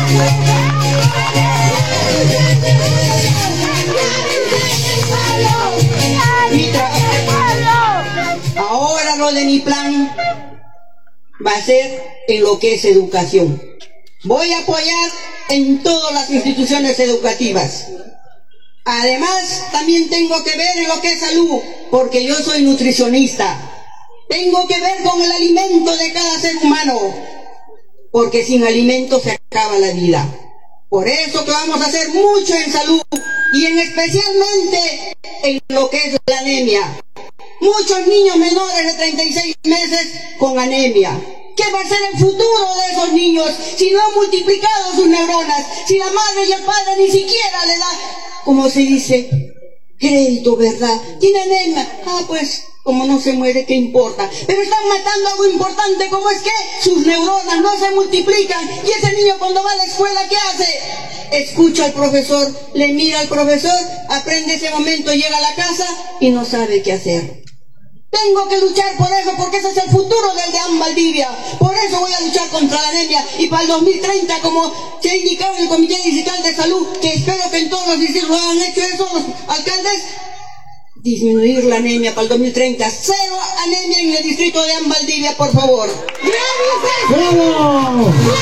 Ahora lo de mi plan va a ser en lo que es educación. Voy a apoyar en todas las instituciones educativas. Además, también tengo que ver en lo que es salud, porque yo soy nutricionista. Tengo que ver con el alimento de cada ser humano, porque sin alimento se acaba la vida. Por eso que vamos a hacer mucho en salud, y en especialmente en lo que es la anemia. Muchos niños menores de 36 meses con anemia. ¿Qué va a ser el futuro de esos niños si no han multiplicado sus neuronas? Si la madre y el padre ni siquiera le da, como se dice, crédito, ¿verdad? Tiene anemia. Ah, pues, como no se muere, ¿qué importa? Pero están matando algo importante, como es que sus neuronas no se multiplican. Y ese niño cuando va a la escuela, ¿qué hace? Escucha al profesor, le mira al profesor, aprende ese momento, llega a la casa y no sabe qué hacer. Tengo que luchar por eso, porque ese es el futuro del DEAN Valdivia. Por eso voy a luchar contra la anemia. Y para el 2030, como se ha indicado en el Comité Distrital de Salud, que espero que en todos los distritos lo hayan hecho eso los alcaldes, disminuir la anemia para el 2030. Cero anemia en el distrito de DEAN Valdivia, por favor. ¡Bravo!